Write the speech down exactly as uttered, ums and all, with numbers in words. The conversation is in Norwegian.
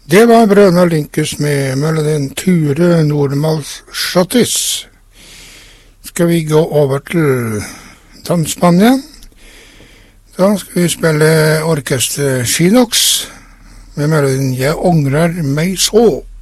Det var Brødrene Linkus med melodien Ture Nordmals Schottis. Skal vi gå over til dansband igjen. Da skal vi spille orkester Shinox med melodien Jeg ångrer meg så.